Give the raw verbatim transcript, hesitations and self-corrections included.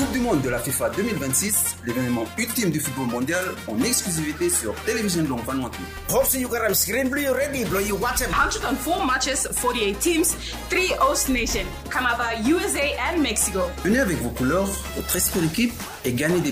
Coupe du Monde de la FIFA deux mille vingt-six, l'événement ultime du football mondial en exclusivité sur Télévision Long Vanuatu. Hope you got a screen blue ready, blow you watch one hundred four matches, forty-eight teams, three host nations, Canada, U S A and Mexico. Venez avec vos couleurs, votre esprit d'équipe et gagnez des